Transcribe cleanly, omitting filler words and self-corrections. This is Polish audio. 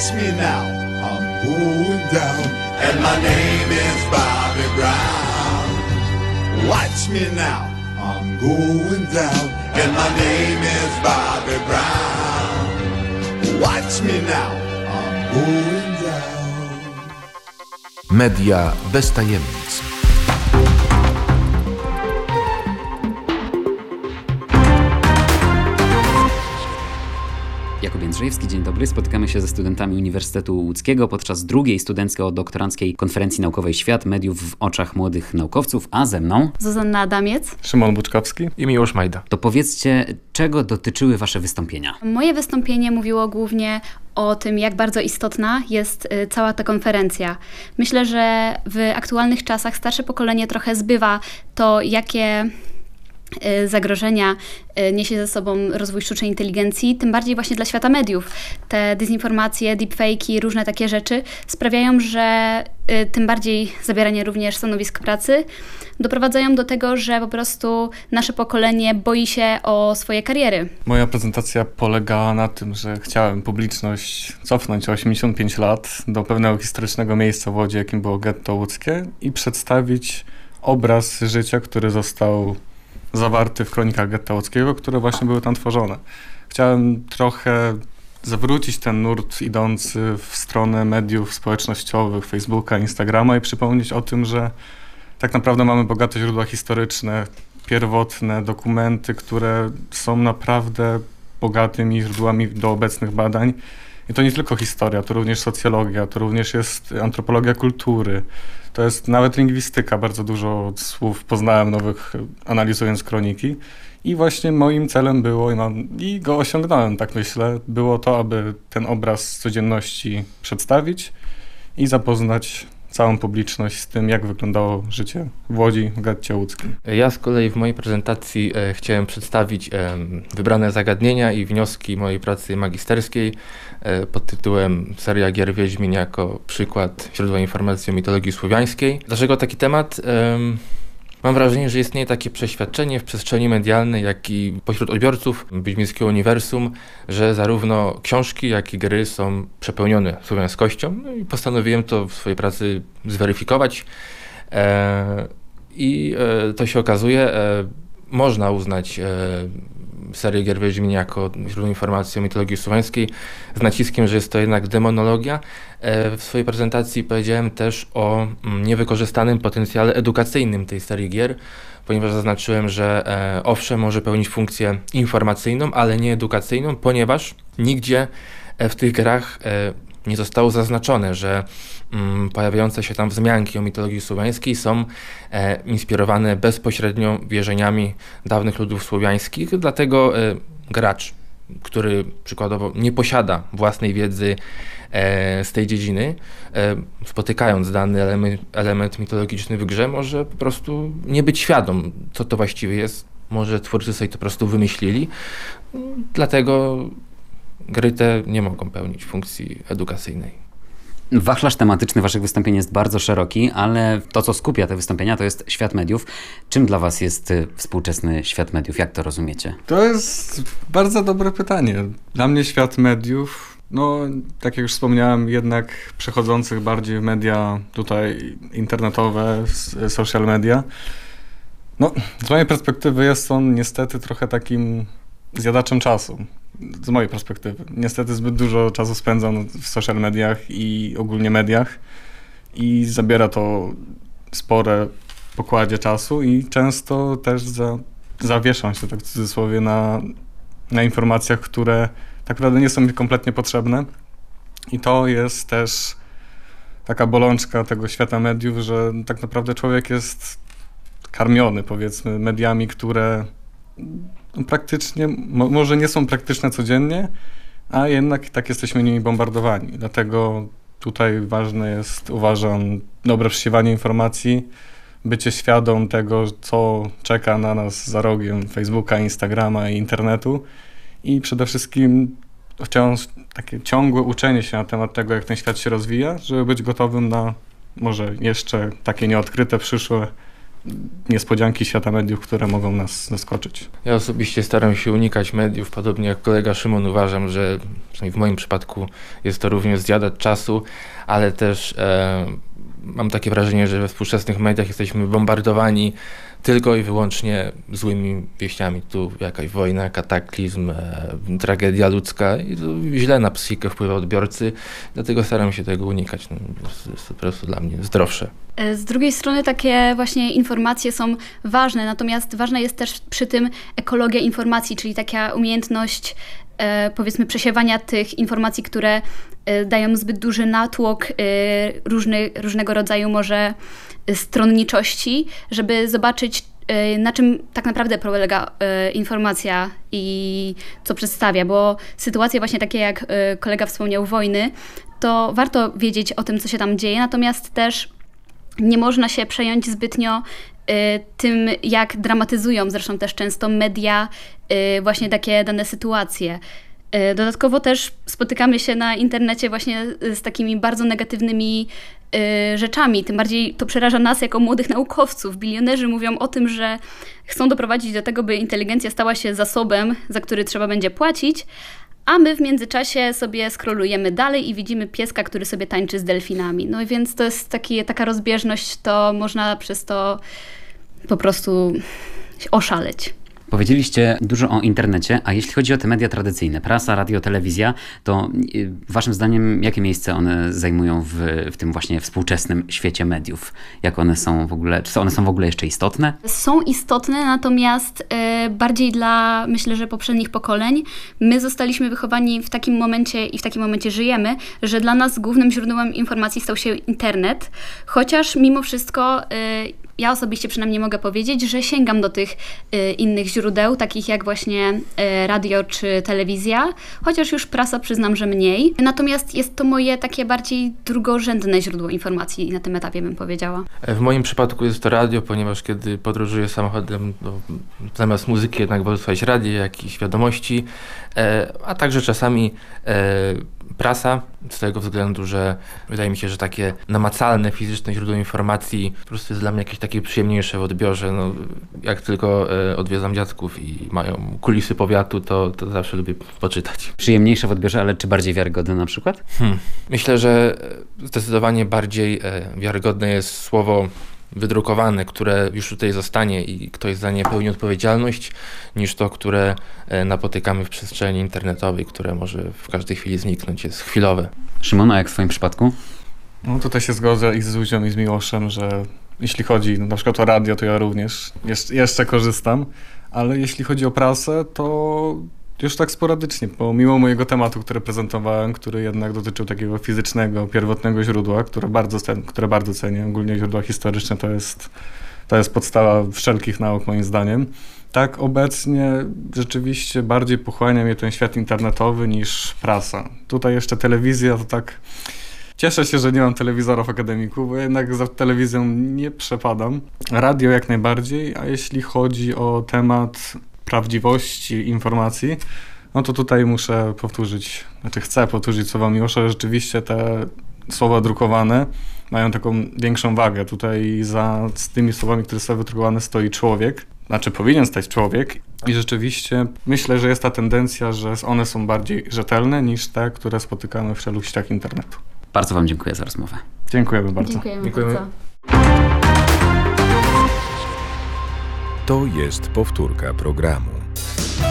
Watch me now, I'm going down, and my name is Bobby Brown. Watch me now, I'm going down, and my name is Bobby Brown. Watch me now, I'm going down. Media bez tajemnic. Jakub Jędrzejewski, dzień dobry. Spotykamy się ze studentami Uniwersytetu Łódzkiego podczas drugiej studencko-doktoranckiej konferencji naukowej Świat mediów w oczach młodych naukowców, a ze mną Zuzanna Adamiec, Szymon Buczkowski i Miłosz Majda. To powiedzcie, czego dotyczyły wasze wystąpienia? Moje wystąpienie mówiło głównie o tym, jak bardzo istotna jest cała ta konferencja. Myślę, że w aktualnych czasach starsze pokolenie trochę zbywa to, jakie zagrożenia niesie ze sobą rozwój sztucznej inteligencji, tym bardziej właśnie dla świata mediów. Te dezinformacje, deepfake'i, różne takie rzeczy sprawiają, że tym bardziej zabieranie również stanowisk pracy doprowadzają do tego, że po prostu nasze pokolenie boi się o swoje kariery. Moja prezentacja polegała na tym, że chciałem publiczność cofnąć o 85 lat do pewnego historycznego miejsca w Łodzi, jakim było getto łódzkie, i przedstawić obraz życia, który został zawarty w kronikach getta łódzkiego, które właśnie były tam tworzone. Chciałem trochę zawrócić ten nurt idący w stronę mediów społecznościowych, Facebooka, Instagrama i przypomnieć o tym, że tak naprawdę mamy bogate źródła historyczne, pierwotne dokumenty, które są naprawdę bogatymi źródłami do obecnych badań. I to nie tylko historia, to również socjologia, to również jest antropologia kultury, to jest nawet lingwistyka, bardzo dużo słów poznałem nowych, analizując kroniki. I właśnie moim celem było, i go osiągnąłem, tak myślę, było to, aby ten obraz codzienności przedstawić i zapoznać całą publiczność z tym, jak wyglądało życie w Łodzi, w getcie łódzkim. Ja z kolei w mojej prezentacji chciałem przedstawić wybrane zagadnienia i wnioski mojej pracy magisterskiej pod tytułem Seria gier Wiedźmin jako przykład źródła informacji o mitologii słowiańskiej. Dlaczego taki temat? Mam wrażenie, że istnieje takie przeświadczenie w przestrzeni medialnej, jak i pośród odbiorców wiedźmińskiego uniwersum, że zarówno książki, jak i gry są przepełnione słowiańskością. No i postanowiłem to w swojej pracy zweryfikować. I to się okazuje, można uznać serię gier Wiedźmin jako źródło informacji o mitologii słowiańskiej z naciskiem, że jest to jednak demonologia. W swojej prezentacji powiedziałem też o niewykorzystanym potencjale edukacyjnym tej serii gier, ponieważ zaznaczyłem, że owszem, może pełnić funkcję informacyjną, ale nie edukacyjną, ponieważ nigdzie w tych grach nie zostało zaznaczone, że pojawiające się tam wzmianki o mitologii słowiańskiej są inspirowane bezpośrednio wierzeniami dawnych ludów słowiańskich, dlatego gracz, który przykładowo nie posiada własnej wiedzy z tej dziedziny, spotykając dany element mitologiczny w grze, może po prostu nie być świadom, co to właściwie jest. Może twórcy sobie to po prostu wymyślili, dlatego gry te nie mogą pełnić funkcji edukacyjnej. Wachlarz tematyczny waszych wystąpień jest bardzo szeroki, ale to, co skupia te wystąpienia, to jest świat mediów. Czym dla was jest współczesny świat mediów? Jak to rozumiecie? To jest bardzo dobre pytanie. Dla mnie świat mediów, tak jak już wspomniałem, jednak przechodzących bardziej w media tutaj internetowe, social media. Z mojej perspektywy jest on niestety trochę takim zjadaczem czasu. Z mojej perspektywy. Niestety zbyt dużo czasu spędzam w social mediach i ogólnie mediach i zabiera to spore pokładzie czasu i często też zawieszam się, tak w cudzysłowie, na informacjach, które tak naprawdę nie są mi kompletnie potrzebne. I to jest też taka bolączka tego świata mediów, że tak naprawdę człowiek jest karmiony, powiedzmy, mediami, które praktycznie, może nie są praktyczne codziennie, a jednak tak jesteśmy nimi bombardowani. Dlatego tutaj ważne jest, uważam, dobre przesiewanie informacji, bycie świadom tego, co czeka na nas za rogiem Facebooka, Instagrama i internetu i przede wszystkim wciąż takie ciągłe uczenie się na temat tego, jak ten świat się rozwija, żeby być gotowym na może jeszcze takie nieodkryte, przyszłe niespodzianki świata mediów, które mogą nas zaskoczyć. Ja osobiście staram się unikać mediów, podobnie jak kolega Szymon. Uważam, że przynajmniej w moim przypadku jest to również zjadacz czasu, ale też mam takie wrażenie, że we współczesnych mediach jesteśmy bombardowani tylko i wyłącznie złymi wieściami. Tu jakaś wojna, kataklizm, tragedia ludzka i to źle na psychikę wpływa odbiorcy, dlatego staram się tego unikać. No, jest to po prostu dla mnie zdrowsze. Z drugiej strony takie właśnie informacje są ważne, natomiast ważna jest też przy tym ekologia informacji, czyli taka umiejętność powiedzmy przesiewania tych informacji, które dają zbyt duży natłok różnego rodzaju może stronniczości, żeby zobaczyć, na czym tak naprawdę polega informacja i co przedstawia, bo sytuacje właśnie takie jak kolega wspomniał wojny, to warto wiedzieć o tym, co się tam dzieje, natomiast też nie można się przejąć zbytnio tym, jak dramatyzują zresztą też często media właśnie takie dane sytuacje. Dodatkowo też spotykamy się na internecie właśnie z takimi bardzo negatywnymi rzeczami. Tym bardziej to przeraża nas jako młodych naukowców. Bilionerzy mówią o tym, że chcą doprowadzić do tego, by inteligencja stała się zasobem, za który trzeba będzie płacić, a my w międzyczasie sobie scrollujemy dalej i widzimy pieska, który sobie tańczy z delfinami. No i więc to jest taka rozbieżność, to można przez to po prostu oszaleć. Powiedzieliście dużo o internecie, a jeśli chodzi o te media tradycyjne, prasa, radio, telewizja, to waszym zdaniem jakie miejsce one zajmują w tym właśnie współczesnym świecie mediów? Jak one są w ogóle, czy one są w ogóle jeszcze istotne? Są istotne, natomiast bardziej dla, myślę, że poprzednich pokoleń. My zostaliśmy wychowani w takim momencie i w takim momencie żyjemy, że dla nas głównym źródłem informacji stał się internet, chociaż mimo wszystko ja osobiście przynajmniej mogę powiedzieć, że sięgam do tych innych źródeł, takich jak właśnie radio czy telewizja, chociaż już prasa przyznam, że mniej. Natomiast jest to moje takie bardziej drugorzędne źródło informacji na tym etapie, bym powiedziała. W moim przypadku jest to radio, ponieważ kiedy podróżuję samochodem, zamiast muzyki jednak wolę słuchać radia, jakieś wiadomości, a także czasami prasa, z tego względu, że wydaje mi się, że takie namacalne, fizyczne źródło informacji po prostu jest dla mnie jakieś takie przyjemniejsze w odbiorze. No, jak tylko odwiedzam dziadków i mają kulisy powiatu, to zawsze lubię poczytać. Przyjemniejsze w odbiorze, ale czy bardziej wiarygodne na przykład? Myślę, że zdecydowanie bardziej wiarygodne jest słowo wydrukowane, które już tutaj zostanie i ktoś za nie pełni odpowiedzialność, niż to, które napotykamy w przestrzeni internetowej, które może w każdej chwili zniknąć, jest chwilowe. Szymon, a jak w swoim przypadku? No tutaj się zgodzę i z Zuzią i z Miłoszem, że jeśli chodzi na przykład o radio, to ja również jeszcze korzystam, ale jeśli chodzi o prasę, to już tak sporadycznie, pomimo mojego tematu, który prezentowałem, który jednak dotyczył takiego fizycznego, pierwotnego źródła, które bardzo cenię, ogólnie źródła historyczne to jest podstawa wszelkich nauk moim zdaniem. Tak obecnie rzeczywiście bardziej pochłania mnie ten świat internetowy niż prasa. Tutaj jeszcze telewizja to tak... Cieszę się, że nie mam telewizorów akademików, bo jednak za telewizją nie przepadam. Radio jak najbardziej, a jeśli chodzi o temat prawdziwości informacji, no to tutaj chcę powtórzyć słowa Miłosza, że rzeczywiście te słowa drukowane mają taką większą wagę. Tutaj za tymi słowami, które są wydrukowane, stoi człowiek, powinien stać człowiek i rzeczywiście myślę, że jest ta tendencja, że one są bardziej rzetelne niż te, które spotykamy w szeluściach internetu. Bardzo wam dziękuję za rozmowę. Dziękujemy bardzo. Dziękujemy bardzo. To jest powtórka programu.